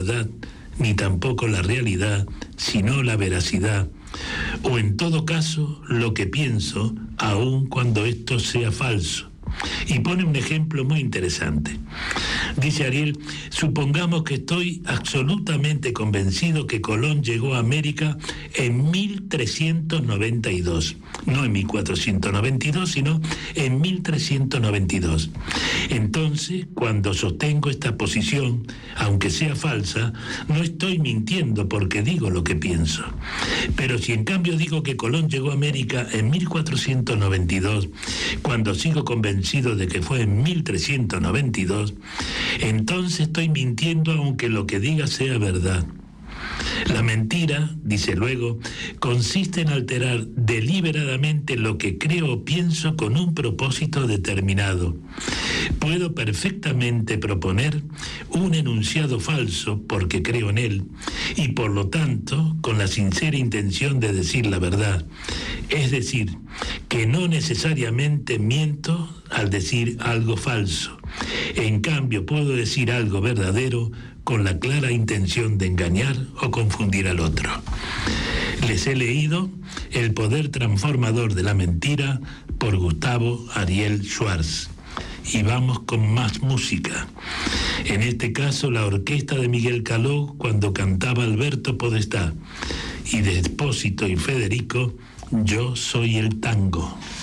verdad, ni tampoco la realidad, sino la veracidad, o en todo caso lo que pienso, aun cuando esto sea falso. Y pone un ejemplo muy interesante. Dice Ariel: supongamos que estoy absolutamente convencido que Colón llegó a América en 1392, no en 1492, sino en 1392. Entonces, cuando sostengo esta posición, aunque sea falsa, no estoy mintiendo porque digo lo que pienso. Pero si en cambio digo que Colón llegó a América en 1492, cuando sigo convencido de que fue en 1392, entonces estoy mintiendo aunque lo que diga sea verdad. La mentira, dice luego, consiste en alterar deliberadamente lo que creo o pienso con un propósito determinado. Puedo perfectamente proponer un enunciado falso porque creo en él y por lo tanto con la sincera intención de decir la verdad. Es decir, que no necesariamente miento al decir algo falso. En cambio, puedo decir algo verdadero con la clara intención de engañar o confundir al otro. Les he leído El poder transformador de la mentira por Gustavo Ariel Schwartz. Y vamos con más música. En este caso, la orquesta de Miguel Caló cuando cantaba Alberto Podestá. Y de Espósito y Federico, Yo soy el tango.